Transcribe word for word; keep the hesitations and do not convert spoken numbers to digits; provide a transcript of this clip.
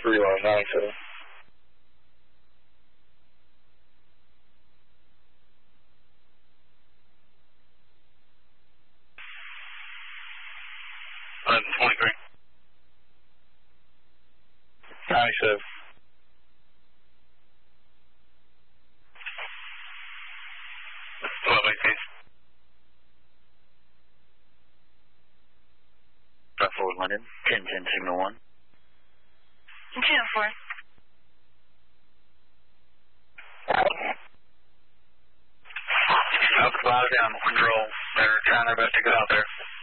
three one nine seven. eleven twenty-three. ninety-seven. twelve eighteen. Drive forward London, ten ten signal one. two four. South Cloud down control. They're trying their best to get out there.